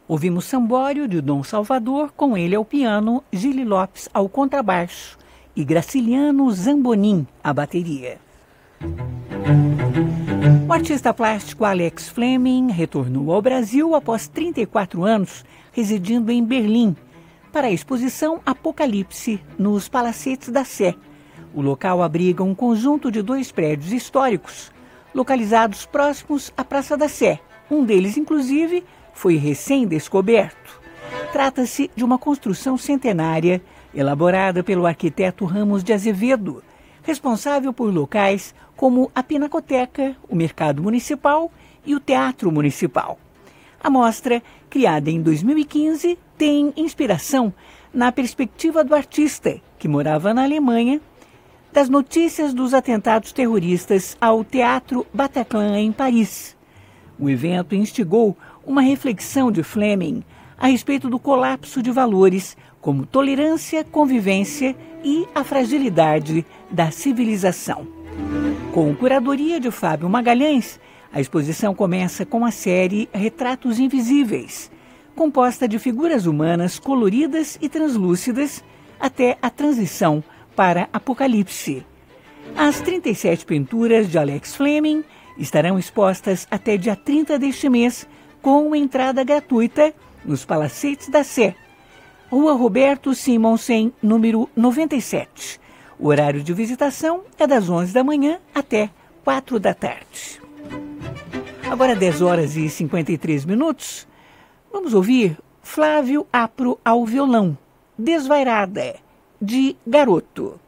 Ouvimos Sambório, de Dom Salvador, com ele ao piano, Gili Lopes ao contrabaixo e Graciliano Zambonin à bateria. O artista plástico Alex Fleming retornou ao Brasil após 34 anos, residindo em Berlim, para a exposição Apocalipse, nos Palacetes da Sé. O local abriga um conjunto de 2 prédios históricos, localizados próximos à Praça da Sé. Um deles, inclusive, foi recém-descoberto. Trata-se de uma construção centenária, elaborada pelo arquiteto Ramos de Azevedo, responsável por locais como a Pinacoteca, o Mercado Municipal e o Teatro Municipal. A mostra, criada em 2015, tem inspiração na perspectiva do artista, que morava na Alemanha, das notícias dos atentados terroristas ao Teatro Bataclan em Paris. O evento instigou uma reflexão de Fleming a respeito do colapso de valores como tolerância, convivência e a fragilidade da civilização. Com curadoria de Fábio Magalhães, a exposição começa com a série Retratos Invisíveis, composta de figuras humanas coloridas e translúcidas até a transição para Apocalipse. As 37 pinturas de Alex Fleming estarão expostas até dia 30 deste mês, com entrada gratuita nos Palacetes da Sé, Rua Roberto Simonsen, número 97. O horário de visitação é das 11 da manhã até 4 da tarde. Agora 10 horas e 53 minutos. Vamos ouvir Flávio Apro ao violão, Desvairada, de Garoto.